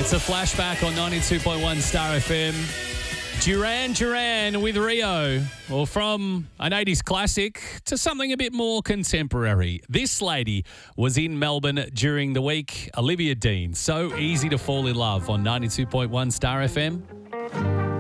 It's a flashback on 92.1 Star FM. Duran Duran with Rio. Well, from an 80s classic to something a bit more contemporary. This lady was in Melbourne during the week. Olivia Dean. So easy to fall in love on 92.1 Star FM.